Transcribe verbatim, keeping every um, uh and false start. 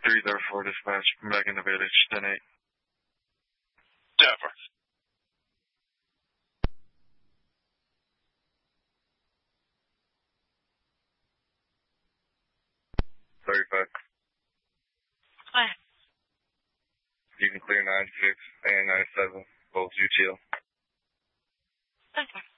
three zero four dispatch, come back in the village, ten eight. Denver. thirty-five. Hi. You can clear nine six and nine seven, both U T L. Okay.